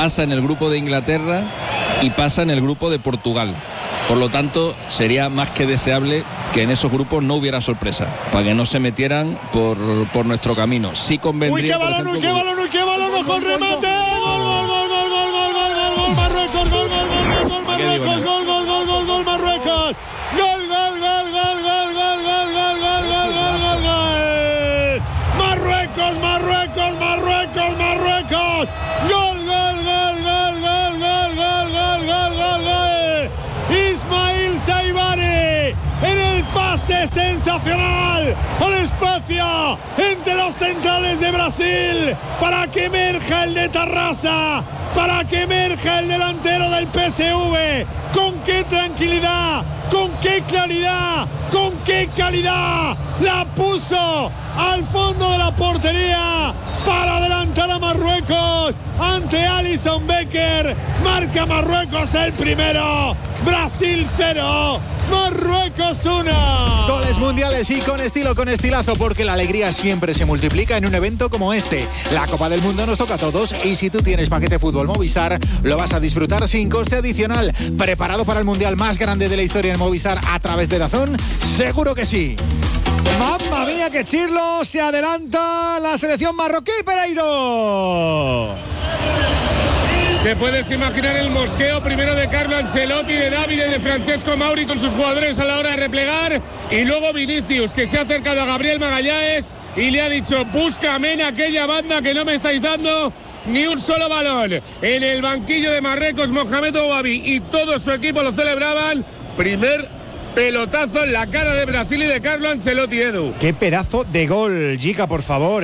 pasa en el grupo de Inglaterra y pasa en el grupo de Portugal. Por lo tanto, sería más que deseable que en esos grupos no hubiera sorpresa, para que no se metieran por nuestro camino. Sí convendría. ¡Uy, qué balón! ¡Ojo el remate! ¡Gol! ¡Marruecos! ¡Gol! ¡Marruecos! ¡Gol! ¡Marruecos! ¡Gol! ¡Marruecos! ¡Gol! Ismail Saibari en el pase sensacional al espacio entre los centrales de Brasil para que emerja el de Tarrasa, para que emerja el delantero del PSV. Con qué tranquilidad, con qué claridad, con qué calidad la puso al fondo de la portería para adelantar a Marruecos ante Alisson Becker. Marca Marruecos el primero, Brasil 0, Marruecos 1. Goles mundiales y con estilo, con estilazo, porque la alegría siempre se multiplica en un evento como este. La Copa del Mundo nos toca a todos y si tú tienes paquete fútbol Movistar, lo vas a disfrutar sin coste adicional. ¿Preparado para el mundial más grande de la historia en Movistar a través de DAZN? Seguro que sí. ¡Mamma mía, que Chirlo! Se adelanta la selección marroquí, Pereiro. Te puedes imaginar el mosqueo primero de Carlo Ancelotti, de Davide, de Francesco Mauri con sus jugadores a la hora de replegar, y luego Vinicius, que se ha acercado a Gabriel Magallanes y le ha dicho: búscame en aquella banda que no me estáis dando ni un solo balón. En el banquillo de Marruecos, Mohamed Ouabi y todo su equipo lo celebraban. Primer pelotazo en la cara de Brasil y de Carlo Ancelotti, Edu. Qué pedazo de gol, Jica, por favor,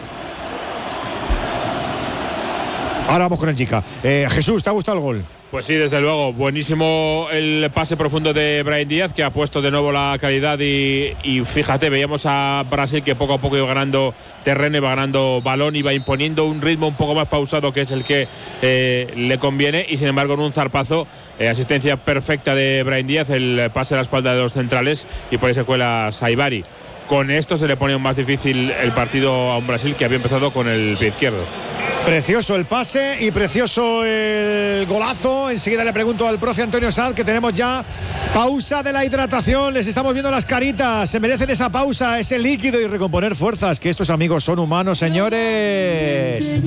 Ahora vamos con el Jica. Jesús, ¿te ha gustado el gol? Pues sí, desde luego, buenísimo el pase profundo de Brahim Díaz, que ha puesto de nuevo la calidad y fíjate, veíamos a Brasil que poco a poco iba ganando terreno, iba ganando balón, iba imponiendo un ritmo un poco más pausado, que es el que le conviene, y sin embargo en un zarpazo, asistencia perfecta de Brahim Díaz, el pase a la espalda de los centrales y por ahí se cuela Saibari. Con esto se le pone más difícil el partido a un Brasil que había empezado con el pie izquierdo. Precioso el pase y precioso el golazo. Enseguida le pregunto al profe Antonio Sanz, que tenemos ya pausa de la hidratación. Les estamos viendo las caritas. Se merecen esa pausa, ese líquido y recomponer fuerzas, que estos amigos son humanos, señores.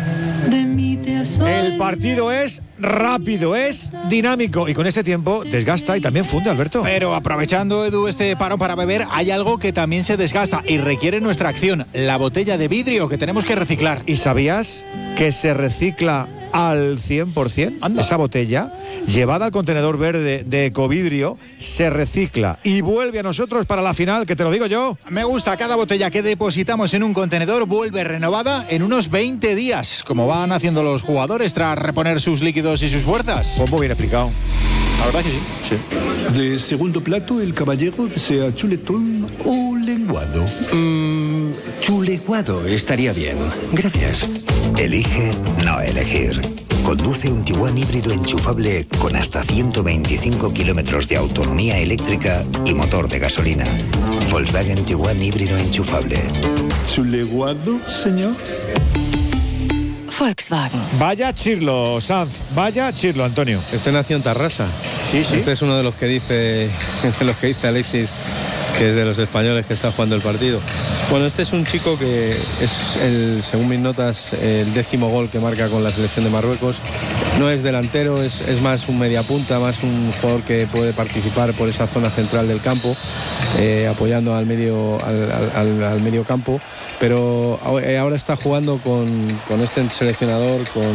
El partido es rápido, es dinámico y con este tiempo desgasta y también funde, Alberto. Pero aprovechando, Edu, este parón para beber, hay algo que también se desgasta y requiere nuestra acción: la botella de vidrio que tenemos que reciclar. ¿Y sabías que se recicla al 100%? Anda. Esa botella, llevada al contenedor verde de Ecovidrio, se recicla y vuelve a nosotros para la final, que te lo digo yo. Me gusta, cada botella que depositamos en un contenedor vuelve renovada en unos 20 días, como van haciendo los jugadores tras reponer sus líquidos y sus fuerzas. Pues muy bien explicado. La verdad que sí. De segundo plato, el caballero desea chuletón o lenguado. Chuleguado estaría bien. Gracias. Elige no elegir. Conduce un Tiguan híbrido enchufable con hasta 125 kilómetros de autonomía eléctrica y motor de gasolina. Volkswagen Tiguan híbrido enchufable. ¿Chuleguado, señor? Volkswagen. Vaya Chirlo, Sanz. Vaya Chirlo, Antonio. Este nació en Tarrasa. Sí. Este es uno de los que dice Alexis, que es de los españoles que está jugando el partido. Bueno, este es un chico que es, según mis notas, el 10º gol que marca con la selección de Marruecos. No es delantero, es más un mediapunta, más un jugador que puede participar por esa zona central del campo, apoyando al medio campo. Pero ahora está jugando con este seleccionador, con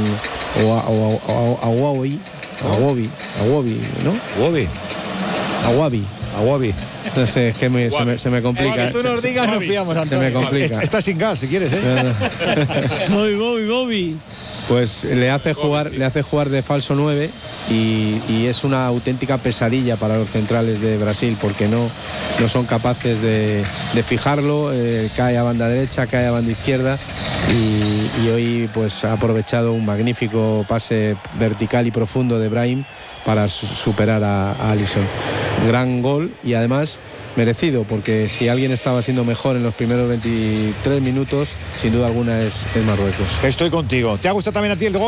Ouabi, ¿no? Ouabi. No sé, es que se me complica. Que tú nos digas, nos fiamos, Antonio. Se me complica. Está sin gas, si quieres, Bobby. Pues le hace jugar de falso 9 y es una auténtica pesadilla para los centrales de Brasil, porque no son capaces de fijarlo. Cae a banda derecha, cae a banda izquierda y hoy pues ha aprovechado un magnífico pase vertical y profundo de Brahim para superar a Alisson. Gran gol y además merecido, porque si alguien estaba siendo mejor en los primeros 23 minutos, sin duda alguna es Marruecos. Estoy contigo. ¿Te ha gustado también a ti el gol?